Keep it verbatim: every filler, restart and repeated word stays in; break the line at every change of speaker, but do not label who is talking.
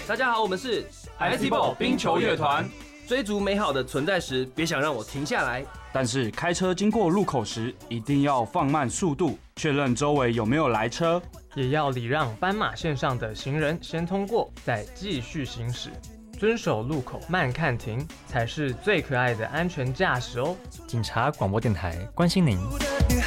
大家好，我们是
Ice Ball 冰球乐团。
追逐美好的存在时，别想让我停下来。
但是开车经过路口时，一定要放慢速度，确认周围有没有来车，
也要礼让斑马线上的行人先通过，再继续行驶。遵守路口慢看停，才是最可爱的安全驾驶哦。
警察广播电台关心您。